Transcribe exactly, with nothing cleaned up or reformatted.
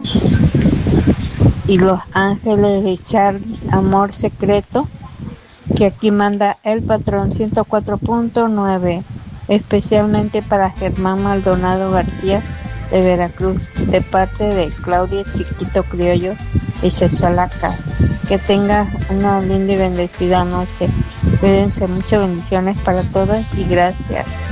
Y Los Ángeles de Charlie, Amor Secreto, que aquí manda el patrón ciento cuatro punto nueve, especialmente para Germán Maldonado García de Veracruz, de parte de Claudia Chiquito Criollo y Chachalaca. Que tenga una linda y bendecida noche. Cuídense mucho, bendiciones para todos y gracias.